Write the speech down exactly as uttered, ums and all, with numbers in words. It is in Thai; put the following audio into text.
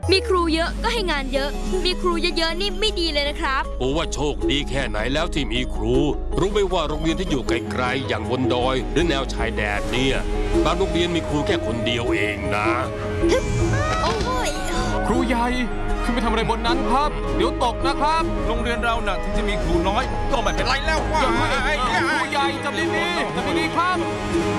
มีครูเยอะก็ให้งานเยอะ มีครูเยอะๆนี่ไม่ดีเลยนะครับปูว่าโชคดีแค่ไหนแล้วที่มีครู รู้ไหมว่าโรงเรียนที่อยู่ไกลๆอย่างบนดอยหรือแนวชายแดนเนี่ยบางโรงเรียนมีครูแค่คนเดียวเองนะโอ้ยครูใหญ่ขึ้นไปทำอะไรบนนั้นครับเดี๋ยวตกนะครับโรงเรียนเราน่ะถึงจะมีครูน้อยก็ไม่เป็นไรแล้วว่าอย่าให้ครูใหญ่จับดีๆจับดีๆครับ